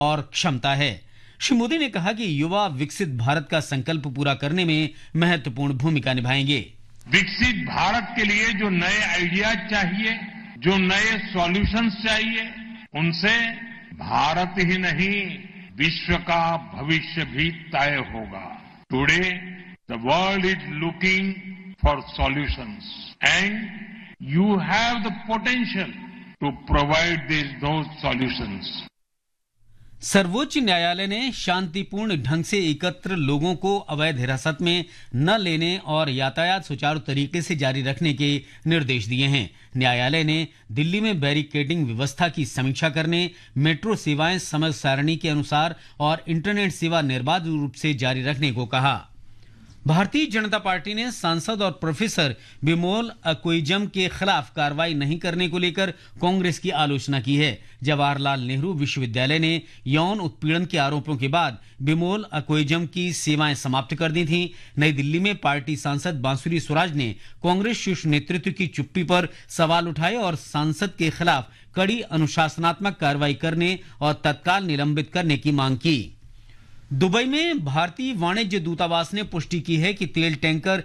और क्षमता है। श्री मोदी ने कहा कि युवा विकसित भारत का संकल्प पूरा करने में महत्वपूर्ण भूमिका निभाएंगे। विकसित भारत के लिए जो नए आइडियाज चाहिए, जो नए सॉल्यूशंस चाहिए, उनसे भारत ही नहीं विश्व का भविष्य भी तय होगा। Today the world is looking for solutions and you have the potential to provide those solutions. सर्वोच्च न्यायालय ने शांतिपूर्ण ढंग से एकत्र लोगों को अवैध हिरासत में न लेने और यातायात सुचारू तरीके से जारी रखने के निर्देश दिए हैं। न्यायालय ने दिल्ली में बैरिकेडिंग व्यवस्था की समीक्षा करने, मेट्रो सेवाएं समय सारणी के अनुसार और इंटरनेट सेवा निर्बाध रूप से जारी रखने को कहा। भारतीय जनता पार्टी ने सांसद और प्रोफेसर बिमोल अक्विजम के खिलाफ कार्रवाई नहीं करने को लेकर कांग्रेस की आलोचना की है। जवाहरलाल नेहरू विश्वविद्यालय ने यौन उत्पीड़न के आरोपों के बाद बिमोल अक्विजम की सेवाएं समाप्त कर दी थीं। नई दिल्ली में पार्टी सांसद बांसुरी स्वराज ने कांग्रेस शीर्ष नेतृत्व की चुप्पी पर सवाल उठाए और सांसद के खिलाफ कड़ी अनुशासनात्मक कार्रवाई करने और तत्काल निलंबित करने की मांग की। दुबई में भारतीय वाणिज्य दूतावास ने पुष्टि की है कि तेल टैंकर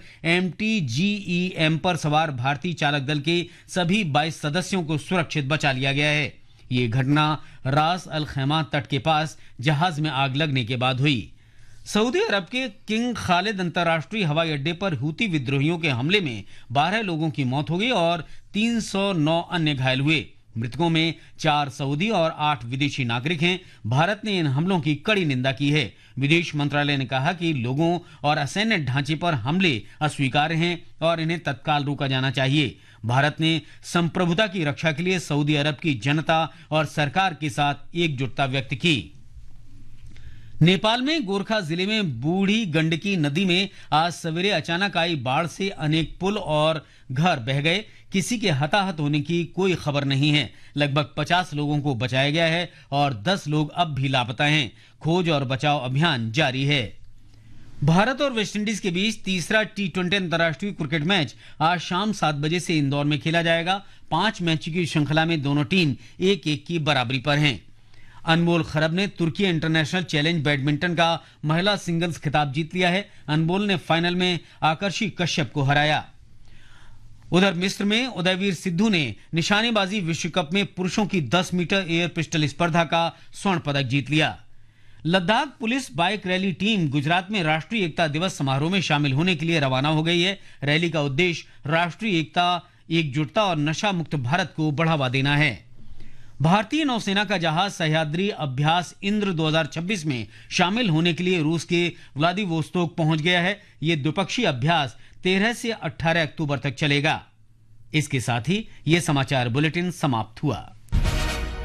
MTGEM पर सवार भारतीय चालक दल के सभी 22 सदस्यों को सुरक्षित बचा लिया गया है। ये घटना रास अल खैमा तट के पास जहाज में आग लगने के बाद हुई। सऊदी अरब के किंग खालिद अंतर्राष्ट्रीय हवाई अड्डे पर हूती विद्रोहियों के हमले में 12 लोगों की मौत हो गई और 309 अन्य घायल हुए। मृतकों में 4 सऊदी और 8 विदेशी नागरिक हैं। भारत ने इन हमलों की कड़ी निंदा की है। विदेश मंत्रालय ने कहा कि लोगों और असैन्य ढांचे पर हमले अस्वीकार्य हैं और इन्हें तत्काल रोका जाना चाहिए। भारत ने संप्रभुता की रक्षा के लिए सऊदी अरब की जनता और सरकार के साथ एकजुटता व्यक्त की। नेपाल में गोरखा जिले में बूढ़ी गंडकी नदी में आज सवेरे अचानक आई बाढ़ से अनेक पुल और घर बह गए। किसी के हताहत होने की कोई खबर नहीं है। लगभग 50 लोगों को बचाया गया है और 10 लोग अब भी लापता हैं। खोज और बचाव अभियान जारी है। भारत और वेस्टइंडीज के बीच तीसरा T20 अंतर्राष्ट्रीय क्रिकेट मैच आज शाम 7 बजे से इंदौर में खेला जाएगा। 5 मैच की श्रृंखला में दोनों टीम 1-1 की बराबरी पर हैं। अनमोल खरब ने तुर्की इंटरनेशनल चैलेंज बैडमिंटन का महिला सिंगल्स खिताब जीत लिया है। अनमोल ने फाइनल में आकर्षी कश्यप को हराया। उधर मिस्र में उदयवीर सिद्धू ने निशानेबाजी विश्व कप में पुरुषों की 10 मीटर एयर पिस्टल स्पर्धा का स्वर्ण पदक जीत लिया। Ladakh police bike rally team Gujarat में राष्ट्रीय एकता दिवस समारोह में शामिल होने के लिए रवाना हो गई है। रैली का उद्देश्य राष्ट्रीय एकता, एकजुटता और नशा मुक्त भारत को बढ़ावा देना है। भारतीय नौसेना का जहाज सह्याद्री अभ्यास इंद्र 2026 में शामिल होने के लिए रूस के व्लादिवोस्तोक पहुंच गया है। यह द्विपक्षीय अभ्यास 13 से 18 अक्टूबर तक चलेगा। इसके साथ ही यह समाचार बुलेटिन समाप्त हुआ।